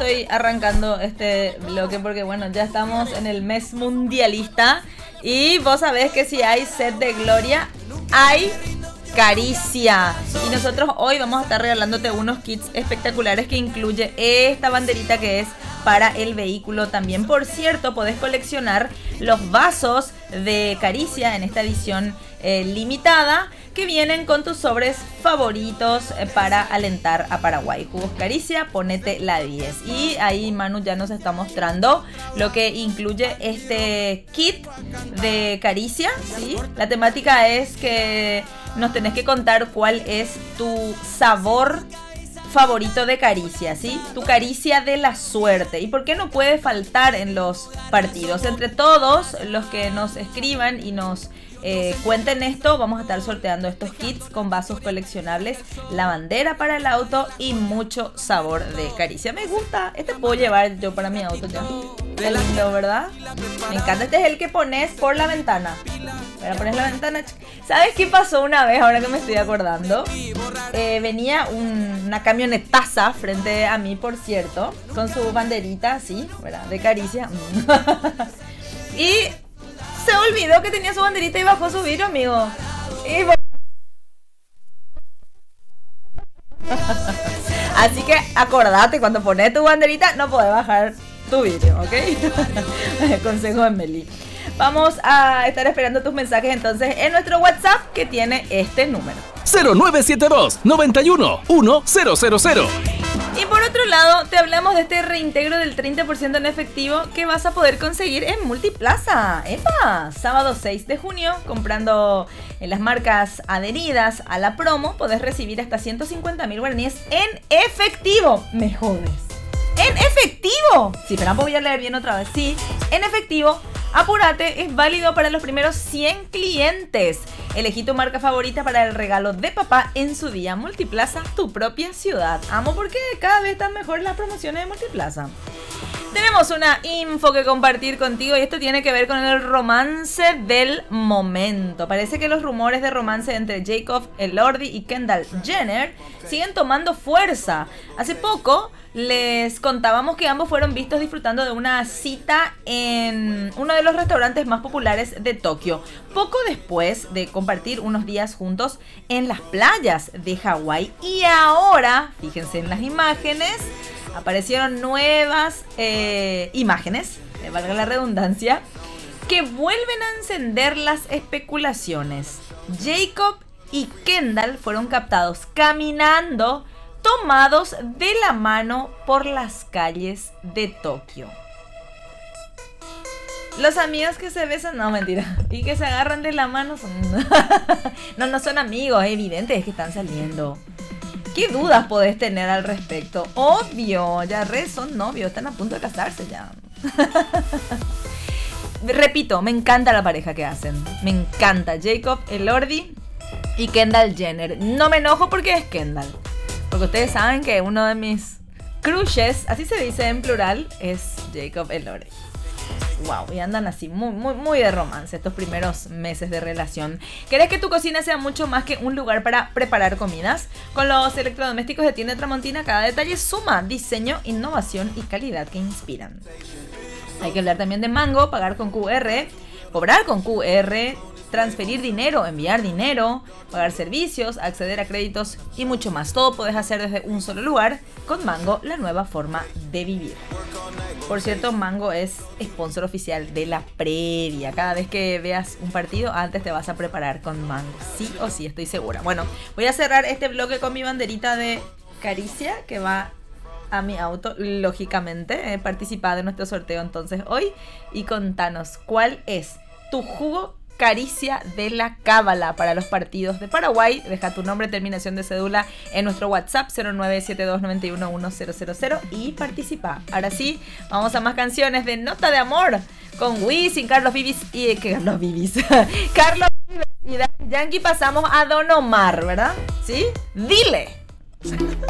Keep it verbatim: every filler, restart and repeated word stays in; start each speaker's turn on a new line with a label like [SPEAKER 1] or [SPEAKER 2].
[SPEAKER 1] estoy arrancando este bloque porque bueno, ya estamos en el mes mundialista y vos sabés que si hay sed de gloria, hay caricia. Y nosotros hoy vamos a estar regalándote unos kits espectaculares que incluye esta banderita que es para el vehículo también. Por cierto, podés coleccionar los vasos de caricia en esta edición eh, limitada que vienen con tus sobres favoritos eh, para alentar a Paraguay. Jugos Caricia, ponete la diez. Y ahí Manu ya nos está mostrando lo que incluye este kit de caricia, ¿sí? La temática es que nos tenés que contar cuál es tu sabor favorito de caricia, ¿sí? Tu caricia de la suerte. ¿Y por qué no puede faltar en los partidos? Entre todos los que nos escriban y nos eh, cuenten esto, vamos a estar sorteando estos kits con vasos coleccionables, la bandera para el auto y mucho sabor de caricia. Me gusta. Este puedo llevar yo para mi auto ya. Qué lindo, ¿verdad? Me encanta. Este es el que pones por la ventana. Para poner la ventana. ¿Sabes qué pasó una vez? Ahora que me estoy acordando. Eh, venía un, una camionetaza frente a mí, por cierto, con su banderita así, ¿verdad? De caricia. Y se olvidó que tenía su banderita y bajó su vidrio, amigo. Y... Así que acordate, cuando pones tu banderita no podés bajar tu vidrio, ¿ok? Consejo de Meli. Vamos a estar esperando tus mensajes entonces en nuestro WhatsApp que tiene este número:
[SPEAKER 2] cero nueve siete dos, noventa y uno, uno cero cero cero.
[SPEAKER 1] Y por otro lado, te hablamos de este reintegro del treinta por ciento en efectivo que vas a poder conseguir en Multiplaza. ¡Epa! Sábado seis de junio, comprando en las marcas adheridas a la promo, podés recibir hasta ciento cincuenta mil guaraníes en efectivo. Me jodes. ¡En efectivo! Sí, pero voy a leer bien otra vez. Sí, en efectivo. Apúrate, es válido para los primeros cien clientes. Elegí tu marca favorita para el regalo de papá en su día. Multiplaza, tu propia ciudad. Amo porque cada vez están mejor las promociones de Multiplaza. Tenemos una info que compartir contigo y esto tiene que ver con el romance del momento. Parece que los rumores de romance entre Jacob Elordi y Kendall Jenner siguen tomando fuerza. Hace poco les contábamos que ambos fueron vistos disfrutando de una cita en uno de los restaurantes más populares de Tokio, poco después de compartir unos días juntos en las playas de Hawái. Y ahora, fíjense en las imágenes, aparecieron nuevas eh, imágenes, eh, valga la redundancia, que vuelven a encender las especulaciones. Jacob y Kendall fueron captados caminando, tomados de la mano por las calles de Tokio. Los amigos que se besan, no, mentira, y que se agarran de la mano son... no, no son amigos, es evidente, es que están saliendo. ¿Qué dudas podés tener al respecto? Obvio, ya re son novios, están a punto de casarse ya. Repito, me encanta la pareja que hacen. Me encanta Jacob Elordi y Kendall Jenner. No me enojo porque es Kendall. Porque ustedes saben que uno de mis crushes, así se dice en plural, es Jacob Elordi. Wow, y andan así muy, muy, muy de romance estos primeros meses de relación. ¿Querés que tu cocina sea mucho más que un lugar para preparar comidas? Con los electrodomésticos de Tienda Tramontina, cada detalle suma diseño, innovación y calidad que inspiran. Hay que hablar también de Mango, pagar con Q R, cobrar con Q R, transferir dinero, enviar dinero, pagar servicios, acceder a créditos y mucho más. Todo podés hacer desde un solo lugar con Mango, la nueva forma de vivir. Por cierto, Mango es sponsor oficial de la previa. Cada vez que veas un partido, antes te vas a preparar con Mango. Sí o sí, estoy segura. Bueno, voy a cerrar este bloque con mi banderita de caricia que va a mi auto, lógicamente. He participado en nuestro sorteo entonces hoy. Y contanos, ¿cuál es tu jugo caricia de la cábala para los partidos de Paraguay? Deja tu nombre, terminación de cédula en nuestro WhatsApp cero nueve siete dos, noventa y uno, uno cero cero cero y participa. Ahora sí, vamos a más canciones de Nota de Amor con Wisin, Carlos Vives y... ¿Qué Carlos Vives? Carlos Vives y Daddy Yankee. Pasamos a Don Omar, ¿verdad? ¿Sí? ¡Dile!